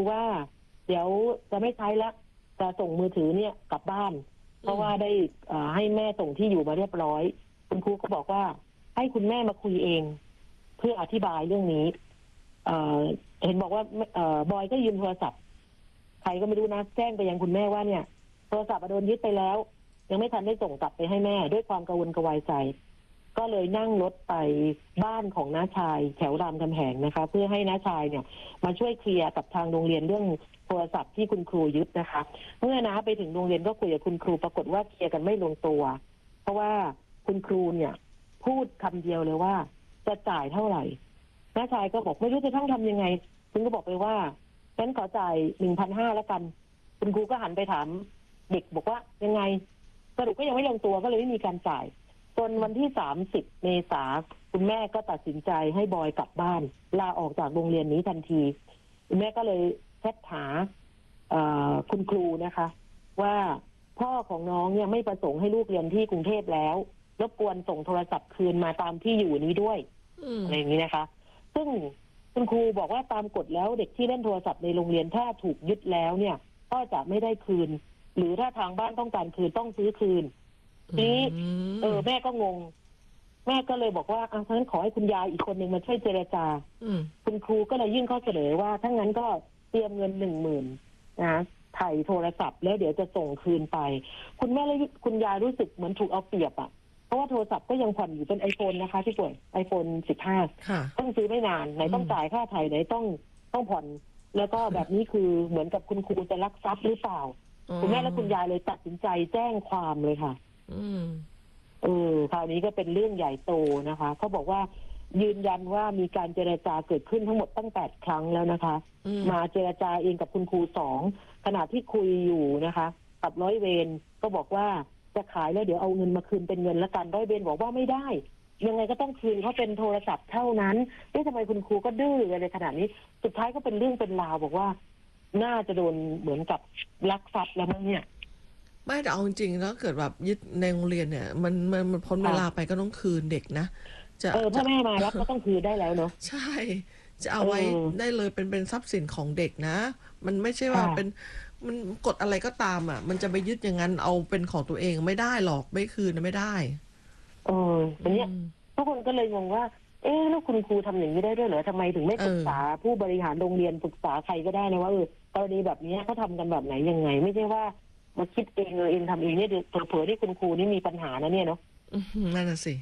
ว่าเดี๋ยวจะไม่ใช้แล้วจะส่งมือถือเนี่ยกลับบ้านเพราะว่าได้ให้แม่ส่งที่อยู่มาเรียบร้อยคุณครูก็บอกว่าให้คุณแม่มาคุยเองเพื่ออธิบายเรื่องนี้เห็นบอกว่าบอยก็ยืมโทรศัพท์ใครก็ไม่รู้นะแจ้งไปยังคุณแม่ว่าเนี่ยโทรศัพท์โดนยึดไปแล้วยังไม่ทันได้ส่งกลับไปให้แม่ด้วยความกังวลกระวายใจก็เลยนั่งรถไปบ้านของน้าชายแถวรามคำแหงนะคะเพื่อให้น้าชายเนี่ยมาช่วยเคลียร์กับทางโรงเรียนเรื่องโทรศัพท์ที่คุณครูยึดนะคะเมื่อน้าไปถึงโรงเรียนก็คุยกับคุณครูปรากฏว่าเคลียร์กันไม่ลงตัวเพราะว่าคุณครูเนี่ยพูดคำเดียวเลยว่าจะจ่ายเท่าไหร่น้าชายก็บอกไม่รู้จะต้องทำยังไงคุณก็บอกไปว่างั้นขอจ่าย 1,500 แล้วกันคุณครูก็หันไปถามเด็กบอกว่ายังไงสรุปก็ยังไม่ลงตัวก็เลยไม่มีการจ่ายจนวันที่30 เมษายนคุณแม่ก็ตัดสินใจให้บอยกลับบ้านลาออกจากโรงเรียนนี้ทันทีคุณแม่ก็เลยแชทหาคุณครูนะคะว่าพ่อของน้องเนี่ยไม่ประสงค์ให้ลูกเรียนที่กรุงเทพแล้วรบกวนส่งโทรศัพท์คืนมาตามที่อยู่นี้ด้วยอะไรอย่างนี้นะคะซึ่งคุณครูบอกว่าตามกฎแล้วเด็กที่เล่นโทรศัพท์ในโรงเรียนถ้าถูกยึดแล้วเนี่ยก็จะไม่ได้คืนหรือถ้าทางบ้านต้องการคืนต้องซื้อคืนทีนี้แม่ก็งงแม่ก็เลยบอกว่าฉะนั้นขอให้คุณยายอีกคนหนึ่งมาช่วยเจรจาคุณครูก็เลยยื่นข้อเสนอว่าถ้างั้นก็เตรียมเงิน 10,000 นะถ่ายโทรศัพท์แล้วเดี๋ยวจะส่งคืนไปคุณแม่และคุณยายรู้สึกเหมือนถูกเอาเปรียบอ่ะเพราะว่าโทรศัพท์ก็ยังผ่อนอยู่เป็น iPhone นะคะที่ป่วย iPhone 15ต้องซื้อไม่นานไหนต้องจ่ายค่าถ่ายไหนต้องผ่อนแล้วก็แบบนี้คือเหมือนกับคุณครูจะลักทรัพย์หรือเปล่าคุณแม่และคุณยายเลยตัดสินใจแจ้งความเลยค่ะคราวนี้ก็เป็นเรื่องใหญ่โตนะคะเขาบอกว่ายืนยันว่ามีการเจรจาเกิดขึ้นทั้งหมดตั้ง8 ครั้งแล้วนะคะมาเจรจาเองกับคุณครู2ขณะที่คุยอยู่นะคะกับร้อยเวรก็บอกว่าจะขายแล้วเดี๋ยวเอาเงินมาคืนเป็นเงินละกันร้อยเวรบอกว่าไม่ได้ยังไงก็ต้องคืนเขาเป็นโทรศัพท์เท่านั้นทำไมคุณครูก็ดื้ออะไรขนาดนี้สุดท้ายก็เป็นเรื่องเป็นราวบอกว่าน่าจะโดนเหมือนกับลักทรัพย์แล้วมั้งเนี่ยไม่แต่เอาจริงๆแล้วเกิดแบบยึดในโรงเรียนเนี่ยมันพ้นเวลาไปก็ต้องคืนเด็กนะพ่อแม่มารับก็ต้องคืนได้แล้วเนาะใช่จะเอาไว้ได้เลยเป็นทรัพย์สินของเด็กนะมันไม่ใช่ว่ามันกฎอะไรก็ตามอ่ะมันจะไปยึดอย่างนั้นเอาเป็นของตัวเองไม่ได้หรอกไม่คืนไม่ได้อันนี้ทุกคนก็เลยงงว่าแล้วคุณครูทำอย่างนี้ได้ด้วยเหรอทำไมถึงไม่ปรึกษาผู้บริหารโรงเรียนปรึกษาใครก็ได้นะว่ากรณีแบบนี้เขาทำกันแบบไหนยังไงไม่ใช่ว่ามาคิดเองเองทำเองเนี่ยเผลอๆที่คุณครูนี่มีปัญหานะเนี่ยเนาะนั่นน่ะสิ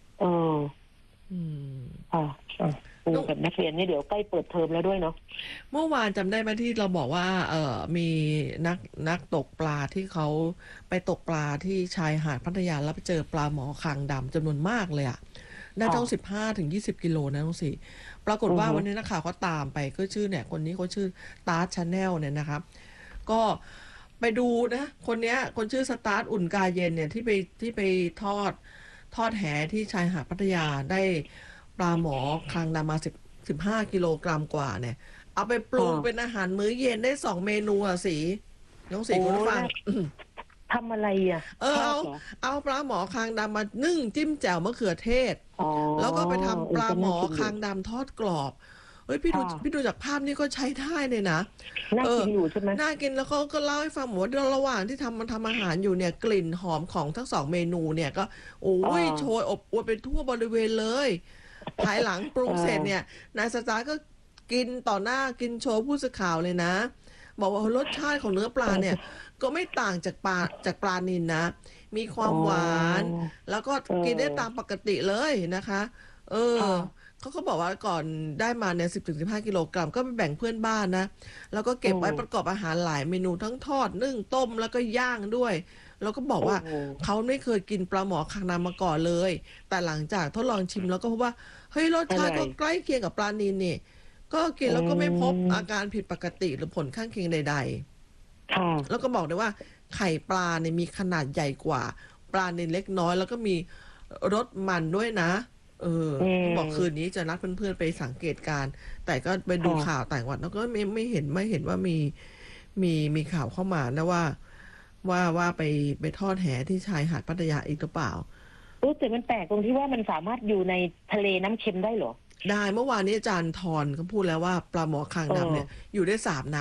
กับนักเรียนนี่เดี๋ยวใกล้เปิดเทอมแล้วด้วยเนาะเมื่อวานจำได้ไหมที่เราบอกว่ามีนักตกปลาที่เขาไปตกปลาที่ชายหาดพัทยาแล้วไปเจอปลาหมอคางดำจำนวนมากเลยอ่ะได้ต้อง15 ถึง 20 กิโลนะน้องสิปรากฏว่าวันนี้นักข่าวเขาตามไปก็ชื่อเนี่ยคนนี้เขาชื่อตาร์ชาแนลเนี่ยนะครับก็ไปดูนะคนชื่อสตาร์ทอุ่นกาเย็นเนี่ยที่ไปทอดแหที่ชายหาดพัทยาได้ปลาหมอคางดำมา15 กิโลกรัมกว่าเนี่ยเอาไปปรุงเป็นอาหารมื้อเย็นได้2 เมนูอ่ะสิน้องสิคุณฟังทำอะไรอ่ะเอาปลาหมอคางดำมานึ่งจิ้มแจ่วมะเขือเทศแล้วก็ไปทำปลาหมอคางดำทอดกรอบเฮ้ยพี่ดูจากภาพนี้ก็ใช้ได้เลยนะน่ากินอยู่ใช่ไหมน่ากินแล้วเขาก็เล่าให้ฟังว่าระหว่างที่ทำอาหารอยู่เนี่ยกลิ่นหอมของทั้ง2 เมนูเนี่ยก็โอ้ยโชยอบอวลไปทั่วบริเวณเลยภายหลังปรุงเสร็จเนี่ยนายสตาร์ก็กินต่อหน้ากินโชว์ผู้สื่อข่าวเลยนะบอกว่ารสชาติของเนื้อปลาเนี่ยก็ไม่ต่างจากปลานิลนะมีความหวานแล้วก็กินได้ตามปกติเลยนะคะเขาก็บอกว่าก่อนได้มาเนี่ย10 ถึง 15 กิโลกรัมก็ไปแบ่งเพื่อนบ้านนะแล้วก็เก็บไว้ประกอบอาหารหลายเมนูทั้งทอดนึ่งต้มแล้วก็ย่างด้วยแล้วก็บอกว่าเขาไม่เคยกินปลาหมอคางดำมาก่อนเลยแต่หลังจากทดลองชิมแล้วก็พบว่าเฮ้ยรสชาติก็ใกล้เคียงกับปลานิลนี่ก็กินแล้วก็ไม่พบอาการผิดปกติหรือผลข้างเคียงใดๆแล้วก็บอกได้ว่าไข่ปลาเนี่ยมีขนาดใหญ่กว่าปลานิลเล็กน้อยแล้วก็มีรสมันด้วยนะบอกคืนนี้จะนัดเพื่อนๆไปสังเกตการแต่ก็ไปดูข่าวต่างจังหวัดแล้วก็ไม่เห็นว่ามีข่าวเข้ามานะว่าไปทอดแหที่ชายหาดพัทยาอีกหรือเปล่าแต่มันแปลกตรงที่ว่ามันสามารถอยู่ในทะเลน้ำเค็มได้เหรอได้เมื่อวานนี้อาจารย์ธรเขาพูดแล้วว่าปลาหมอคางดำเนี่ยอยู่ได้3 น้ำ